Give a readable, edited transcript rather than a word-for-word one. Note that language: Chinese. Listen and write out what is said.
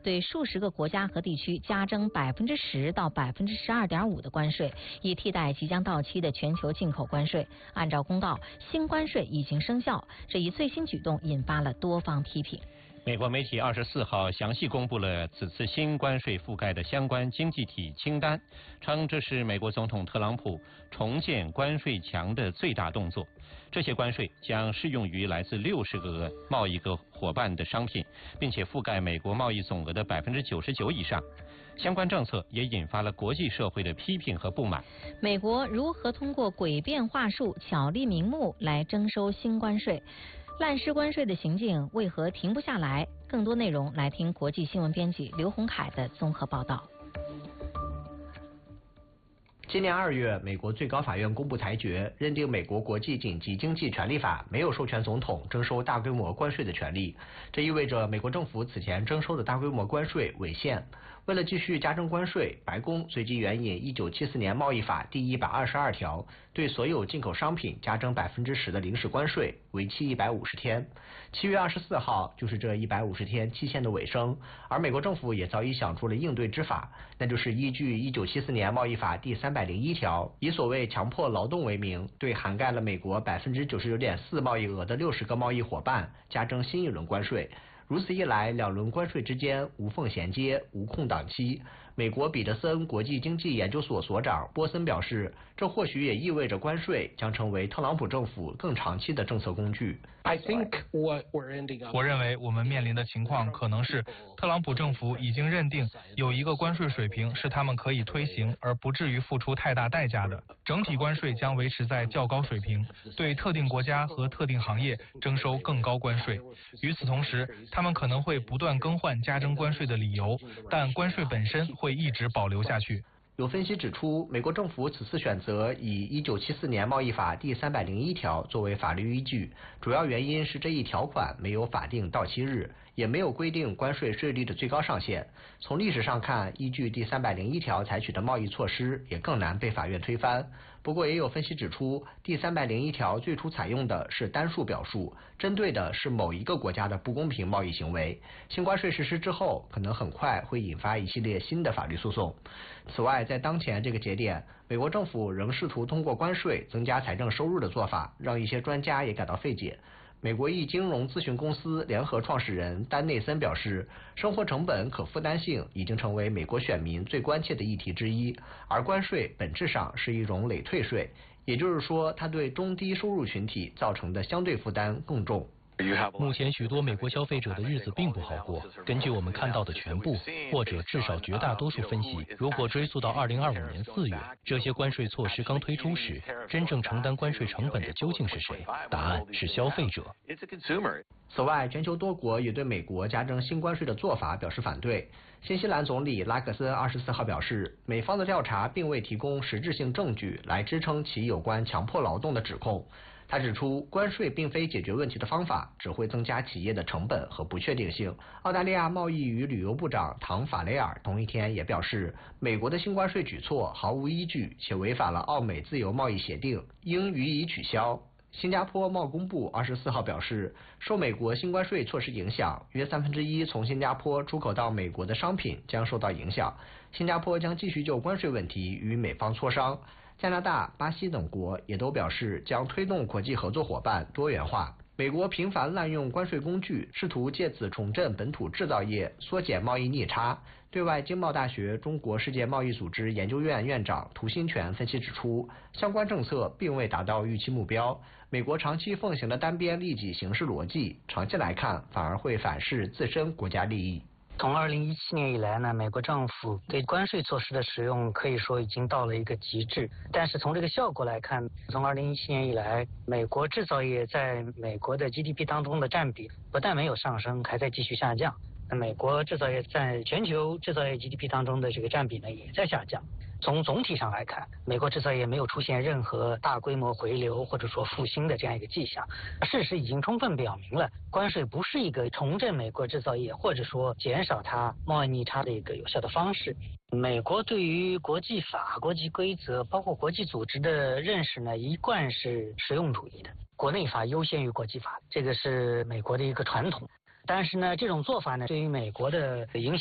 对数十个国家和地区加征10%到12.5%的关税，以替代即将到期的全球进口关税。按照公告，新关税已经生效，这一最新举动引发了多方批评。 美国媒体24号详细公布了此次新关税覆盖的相关经济体清单，称这是美国总统特朗普重建关税墙的最大动作。这些关税将适用于来自60个贸易伙伴的商品，并且覆盖美国贸易总额的99%以上。相关政策也引发了国际社会的批评和不满。 美国如何通过诡辩话术、巧立名目来征收新关税？滥施关税的行径为何停不下来？更多内容来听国际新闻编辑刘洪凯的综合报道。 今年2月，美国最高法院公布裁决，认定美国国际紧急经济权利法没有授权总统征收大规模关税的权利。这意味着美国政府此前征收的大规模关税违宪。为了继续加征关税，白宫随即援引1974年贸易法第122条，对所有进口商品加征10%的临时关税，为期150天。7月24号就是这150天期限的尾声，而美国政府也早已想出了应对之法，那就是依据1974年贸易法第301条，以所谓强迫劳动为名，对涵盖了美国99.4%贸易额的60个贸易伙伴加征新一轮关税。如此一来，两轮关税之间无缝衔接，无空档期。美国彼得森国际经济研究所所长波森表示，这或许也意味着关税将成为特朗普政府更长期的政策工具。 我认为我们面临的情况可能是，特朗普政府已经认定有一个关税水平是他们可以推行而不至于付出太大代价的，整体关税将维持在较高水平，对特定国家和特定行业征收更高关税。与此同时，他们可能会不断更换加征关税的理由，但关税本身会一直保留下去。 有分析指出，美国政府此次选择以1974年贸易法第301条作为法律依据，主要原因是这一条款没有法定到期日，也没有规定关税税率的最高上限。从历史上看，依据第301条采取的贸易措施也更难被法院推翻。不过也有分析指出，第301条最初采用的是单数表述，针对的是某一个国家的不公平贸易行为。新关税实施之后，可能很快会引发一系列新的法律诉讼。此外，在当前这个节点，美国政府仍试图通过关税增加财政收入的做法，让一些专家也感到费解。美国一金融咨询公司联合创始人丹内森表示，生活成本可负担性已经成为美国选民最关切的议题之一，而关税本质上是一种累退税，也就是说，它对中低收入群体造成的相对负担更重。 目前许多美国消费者的日子并不好过。根据我们看到的全部，或者至少绝大多数分析，如果追溯到2025年4月，这些关税措施刚推出时，真正承担关税成本的究竟是谁？答案是消费者。 此外，全球多国也对美国加征新关税的做法表示反对。新西兰总理拉克森24号表示，美方的调查并未提供实质性证据来支撑其有关强迫劳动的指控。他指出，关税并非解决问题的方法，只会增加企业的成本和不确定性。澳大利亚贸易与旅游部长唐法雷尔同一天也表示，美国的新关税举措毫无依据，且违反了澳美自由贸易协定，应予以取消。新加坡贸工部24号表示，受美国新关税措施影响，约1/3从新加坡出口到美国的商品将受到影响。新加坡将继续就关税问题与美方磋商。加拿大、巴西等国也都表示将推动国际合作伙伴多元化。美国频繁滥用关税工具，试图借此重振本土制造业，缩减贸易逆差。对外经贸大学中国世界贸易组织研究院院长涂新全分析指出，相关政策并未达到预期目标。美国长期奉行的单边利己行事逻辑，长期来看反而会反噬自身国家利益。 从2017年以来呢，美国政府对关税措施的使用可以说已经到了一个极致。但是从这个效果来看，从2017年以来，美国制造业在美国的 GDP 当中的占比不但没有上升，还在继续下降。美国制造业在全球制造业 GDP 当中的这个占比呢也在下降。从总体上来看，美国制造业没有出现任何大规模回流或者说复兴的这样一个迹象。事实已经充分表明了，关税不是一个重振美国制造业或者说减少它贸易逆差的一个有效的方式。美国对于国际法、国际规则包括国际组织的认识呢，一贯是实用主义的，国内法优先于国际法，这个是美国的一个传统。但是呢，这种做法呢，对于美国的影响